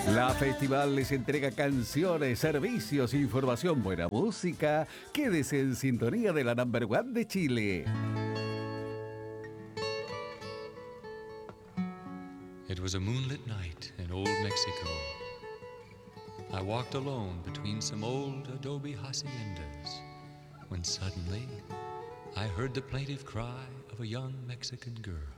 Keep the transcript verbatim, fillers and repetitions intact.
La Festival les entrega canciones, servicios, información, buena música. Quédese en sintonía de la Number One de Chile. It was a moonlit night in old Mexico. I walked alone between some old adobe haciendas when suddenly I heard the plaintive cry of a young Mexican girl.